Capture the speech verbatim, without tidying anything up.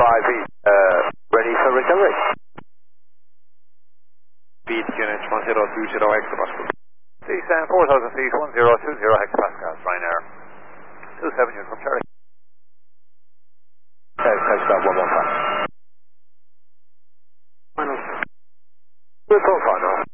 five feet, uh, ready for recovery. Speed unit one zero two zero hectopascal. Descend four thousand feet, one zero two zero hectopascals, Ryanair. two seven unit from Charlie. Okay, take that one more time. Final. Good for final.